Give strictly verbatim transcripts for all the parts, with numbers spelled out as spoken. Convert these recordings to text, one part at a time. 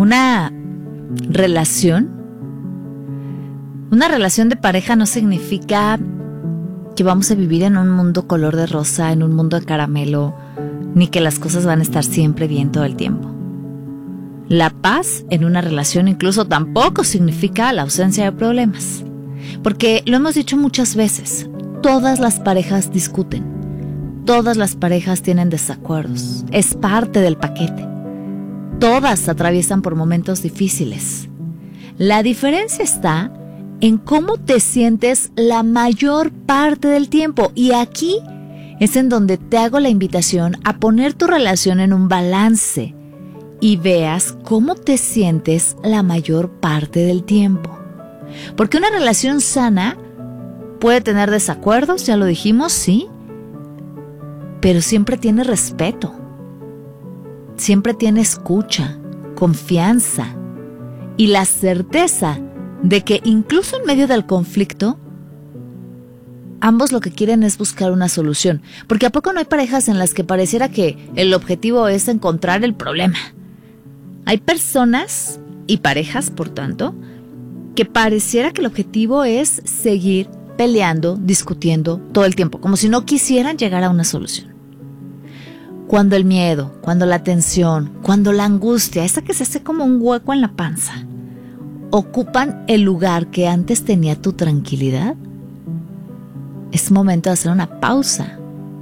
una relación, una relación de pareja no significa que vamos a vivir en un mundo color de rosa, en un mundo de caramelo, ni que las cosas van a estar siempre bien todo el tiempo. La paz en una relación incluso tampoco significa la ausencia de problemas. Porque lo hemos dicho muchas veces, todas las parejas discuten, todas las parejas tienen desacuerdos, es parte del paquete. Todas atraviesan por momentos difíciles. La diferencia está en cómo te sientes la mayor parte del tiempo. Y aquí es en donde te hago la invitación a poner tu relación en un balance y veas cómo te sientes la mayor parte del tiempo. Porque una relación sana puede tener desacuerdos, ya lo dijimos, sí, pero siempre tiene respeto, siempre tiene escucha, confianza y la certeza de que incluso en medio del conflicto, ambos lo que quieren es buscar una solución. Porque ¿a poco no hay parejas en las que pareciera que el objetivo es encontrar el problema? Hay personas y parejas, por tanto, que pareciera que el objetivo es seguir peleando, discutiendo todo el tiempo, como si no quisieran llegar a una solución. Cuando el miedo, cuando la tensión, cuando la angustia, esa que se hace como un hueco en la panza, ocupan el lugar que antes tenía tu tranquilidad, es momento de hacer una pausa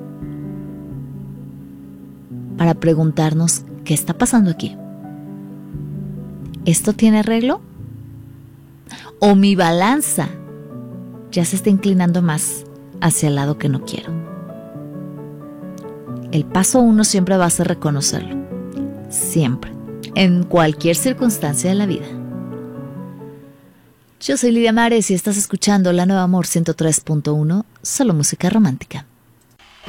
para preguntarnos qué está pasando aquí. ¿Esto tiene arreglo? ¿O mi balanza ya se está inclinando más hacia el lado que no quiero? El paso uno siempre va a ser reconocerlo. Siempre. En cualquier circunstancia de la vida. Yo soy Lidia Mares y estás escuchando La Nueva Amor ciento tres punto uno, solo música romántica.